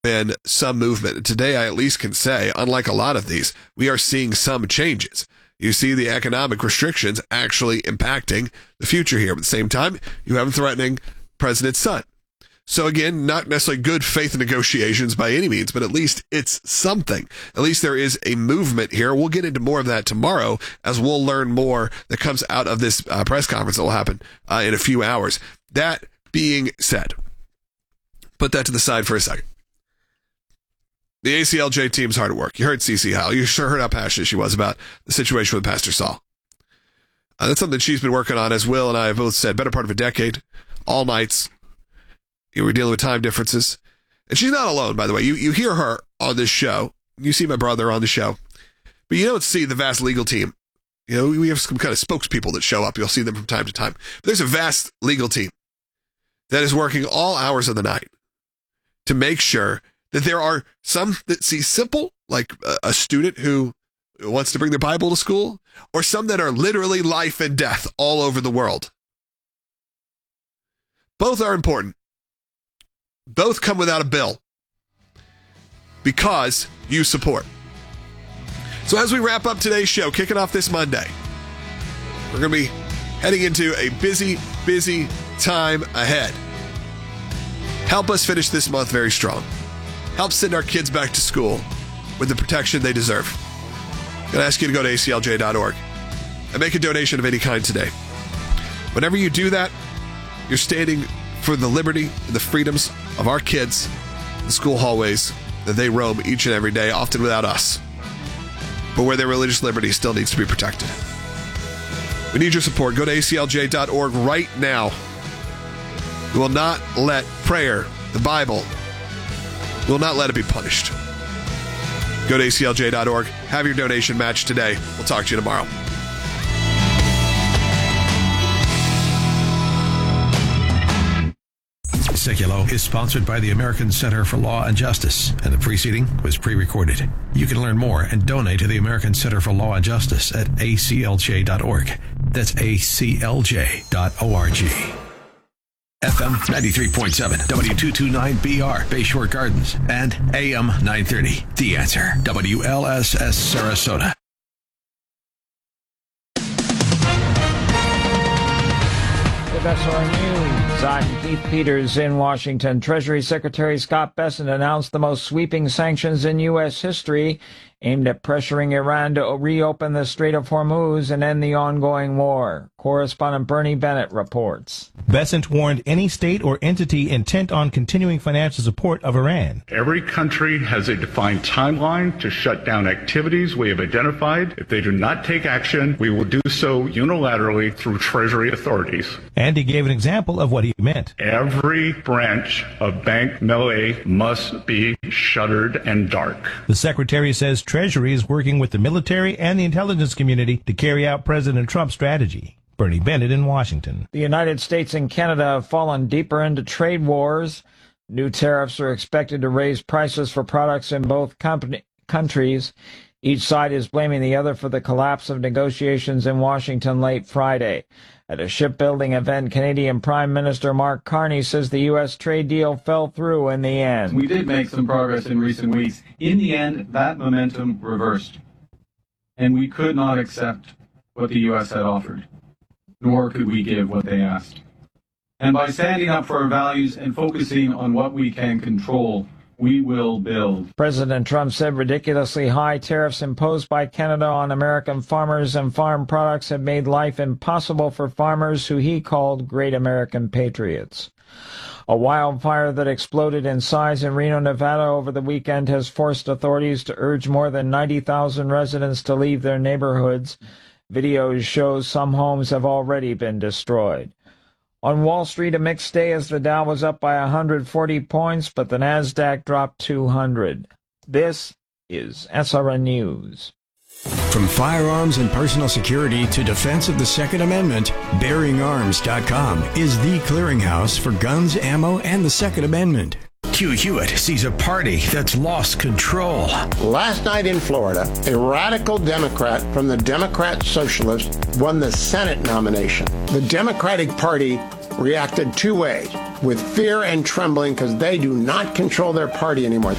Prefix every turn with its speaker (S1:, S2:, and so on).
S1: been some movement. Today, I at least can say, unlike a lot of these, we are seeing some changes. You see the economic restrictions actually impacting the future here. But at the same time, you have him threatening President's son. So again, not necessarily good faith negotiations by any means, but at least it's something. At least there is a movement here. We'll get into more of that tomorrow as we'll learn more that comes out of this press conference that will happen in a few hours. That being said, put that to the side for a second. The ACLJ team's hard at work. You heard Cece Howell. You sure heard how passionate she was about the situation with Pastor Saul. That's something she's been working on, as Will and I have both said, better part of a decade, all nights. We're dealing with time differences. And she's not alone, by the way. You hear her on this show. You see my brother on the show. But you don't see the vast legal team. You know, we have some kind of spokespeople that show up. You'll see them from time to time. But there's a vast legal team that is working all hours of the night to make sure that there are some that see simple, like a student who wants to bring their Bible to school, or some that are literally life and death all over the world. Both are important. Both come without a bill because you support. So as we wrap up today's show, kicking off this Monday, we're going to be heading into a busy, busy time ahead. Help us finish this month very strong. Help send our kids back to school with the protection they deserve. I'm going to ask you to go to aclj.org and make a donation of any kind today. Whenever you do that, you're standing for the liberty and the freedoms of our kids in the school hallways that they roam each and every day, often without us, but where their religious liberty still needs to be protected. We need your support. Go to aclj.org right now. We will not let prayer, the Bible, we will not let it be punished. Go to aclj.org. Have your donation matched today. We'll talk to you tomorrow.
S2: Seculo is sponsored by the American Center for Law and Justice, and the preceding was pre-recorded. You can learn more and donate to the American Center for Law and Justice at aclj.org. That's aclj.org. FM 93.7, W229BR, Bayshore Gardens, and AM 930. The Answer, WLSS Sarasota.
S3: WSR News. I'm Keith Peters in Washington. Treasury Secretary Scott Bessent announced the most sweeping sanctions in U.S. history, aimed at pressuring Iran to reopen the Strait of Hormuz and end the ongoing war. Correspondent Bernie Bennett reports.
S4: Bessent warned any state or entity intent on continuing financial support of Iran.
S5: Every country has a defined timeline to shut down activities we have identified. If they do not take action, we will do so unilaterally through Treasury authorities.
S4: And he gave an example of what he meant.
S5: Every branch of Bank Melay must be shuttered and dark.
S4: The secretary says Treasury is working with the military and the intelligence community to carry out President Trump's strategy. Bernie Bennett in Washington.
S3: The United States and Canada have fallen deeper into trade wars. New tariffs are expected to raise prices for products in both countries. Each side is blaming the other for the collapse of negotiations in Washington late Friday. At a shipbuilding event, Canadian Prime Minister Mark Carney says the U.S. trade deal fell through in the end.
S6: We did make some progress in recent weeks. In the end, that momentum reversed. And we could not accept what the U.S. had offered, nor could we give what they asked. And by standing up for our values and focusing on what we can control, we will build.
S3: President Trump said ridiculously high tariffs imposed by Canada on American farmers and farm products have made life impossible for farmers who he called great American patriots. A wildfire that exploded in size in Reno, Nevada over the weekend has forced authorities to urge more than 90,000 residents to leave their neighborhoods. Videos show some homes have already been destroyed. On Wall Street, a mixed day as the Dow was up by 140 points, but the Nasdaq dropped 200. This is SRN News.
S7: From firearms and personal security to defense of the Second Amendment, BearingArms.com is the clearinghouse for guns, ammo, and the Second Amendment.
S2: Hugh Hewitt sees a party that's lost control.
S8: Last night in Florida, a radical Democrat from the Democrat Socialists won the Senate nomination. The Democratic Party reacted two ways. with fear and trembling because they do not control their party anymore.